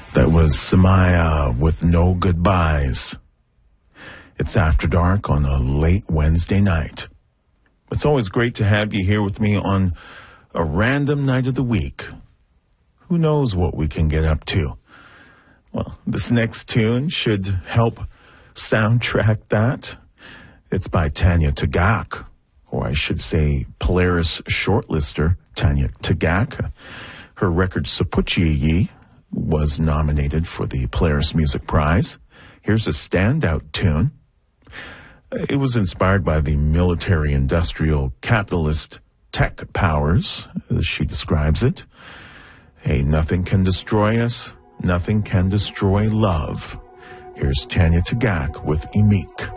That was Samaya with No Goodbyes. It's After Dark on a late Wednesday night. It's always great to have you here with me on a random night of the week. Who knows what we can get up to? Well, this next tune should help soundtrack that. It's by Tanya Tagaq, or I should say Polaris shortlister Tanya Tagaq. Her record Sapuchi was nominated for the Polaris Music Prize. Here's a standout tune. It was inspired by the military-industrial capitalist tech powers, as she describes it. Hey, nothing can destroy us. Nothing can destroy love. Here's Tanya Tagaq with Emik.